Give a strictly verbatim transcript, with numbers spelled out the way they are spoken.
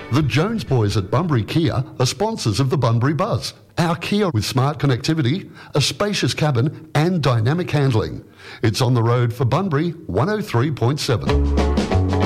The Jones boys at Bunbury Kia are sponsors of the Bunbury Buzz. Our Kia with smart connectivity, a spacious cabin and dynamic handling. It's on the road for Bunbury one oh three point seven.